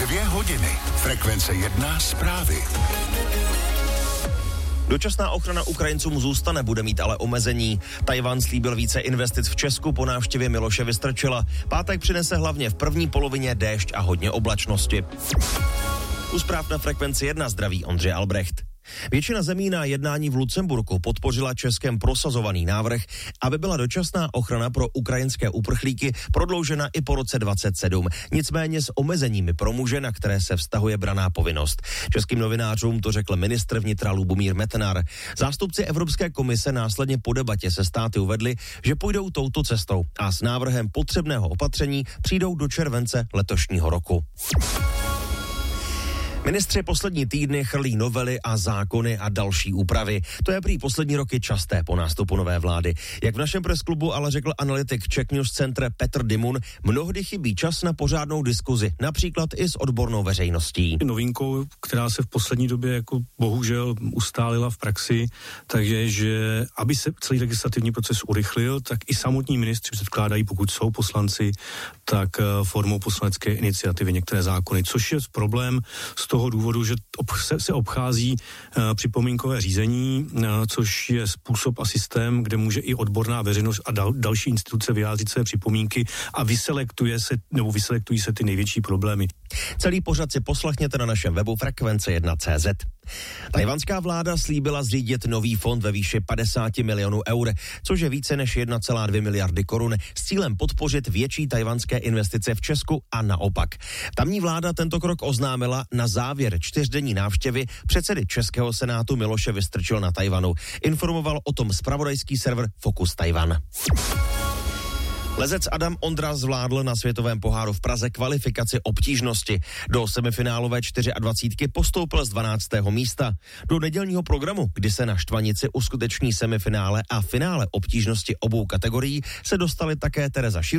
2 hodiny. Frekvence 1 zprávy. Dočasná ochrana Ukrajincům zůstane, bude mít ale omezení. Tajvan slíbil více investic v Česku po návštěvě Miloše Vystrčila. Pátek přinese hlavně v první polovině déšť a hodně oblačnosti. U zpráv na Frekvenci 1 zdraví Ondřej Albrecht. Většina zemí na jednání v Lucemburku podpořila Českem prosazovaný návrh, aby byla dočasná ochrana pro ukrajinské uprchlíky prodloužena i po roce 2027. Nicméně s omezeními pro muže, na které se vztahuje branná povinnost. Českým novinářům to řekl ministr vnitra Lubomír Metnar. Zástupci Evropské komise následně po debatě se státy uvedli, že půjdou touto cestou a s návrhem potřebného opatření přijdou do července letošního roku. Ministři poslední týdny chrlí novely a zákony a další úpravy. To je prý poslední roky časté po nástupu nové vlády. Jak v našem presklubu ale řekl analytik Czech News Center Petr Dimun, mnohdy chybí čas na pořádnou diskuzi, například i s odbornou veřejností. Novinkou, která se v poslední době jako bohužel ustálila v praxi, takže že aby se celý legislativní proces urychlil, tak i samotní ministři předkládají, pokud jsou poslanci, tak formou poslanecké iniciativy některé zákony, což je problém z toho důvodu, že se obchází připomínkové řízení, což je způsob a systém, kde může i odborná veřejnost a další instituce vyjádřit své připomínky a vyselektují se ty největší problémy. Celý pořad si poslechněte na našem webu frekvence1.cz. Tajvanská vláda slíbila zřídit nový fond ve výši 50 milionů eur, což je více než 1,2 miliardy korun, s cílem podpořit větší tajvanské investice v Česku a naopak. Tamní vláda tento krok oznámila na závěr 4denní návštěvy předsedy Českého senátu Miloše Vystrčila na Tajvanu. Informoval o tom zpravodajský server Focus Taiwan. Lezec Adam Ondra zvládl na světovém poháru v Praze kvalifikaci obtížnosti. Do semifinálové 24 postoupil z 12. místa. Do nedělního programu, kdy se na Štvanici uskuteční semifinále a finále obtížnosti obou kategorií, se dostali také Tereza